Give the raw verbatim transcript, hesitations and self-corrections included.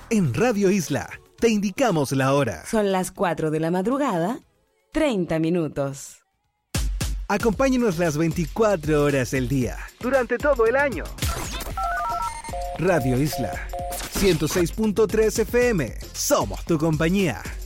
En Radio Isla, te indicamos la hora. Son las cuatro de la madrugada, treinta minutos. Acompáñenos las veinticuatro horas del día, durante todo el año. Radio Isla, ciento seis punto tres F M. Somos tu compañía.